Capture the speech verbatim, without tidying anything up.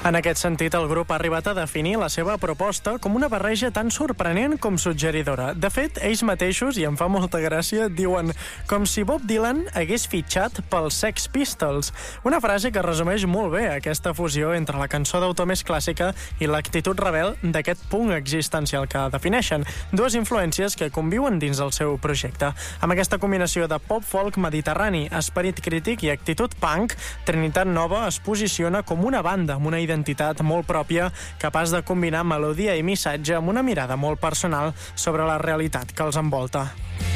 En aquest sentit, el grup ha arribat a definir la seva proposta com una barreja tan sorprenent com suggeridora. De fet, ells mateixos, i em fa molta gràcia, diuen com si Bob Dylan hagués fitxat pels Sex Pistols. Una frase que resumeix molt bé aquesta fusió entre la cançó d'autor més clàssica i l'actitud rebel d'aquest punt existencial que defineixen. Dues influències que conviuen dins del seu projecte. Amb aquesta combinació de pop-folk mediterrani, esperit crític i actitud punk, Trinitat Nova es posiciona com una banda amb una identitat molt pròpia, capaç de combinar melodia i missatge amb una mirada molt personal sobre la realitat que els envolta.